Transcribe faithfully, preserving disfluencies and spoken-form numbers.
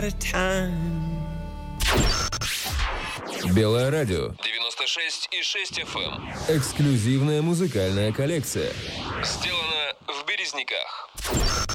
Белое радио. девяносто шесть и шесть эф эм. Эксклюзивная музыкальная коллекция. Сделано в Березниках.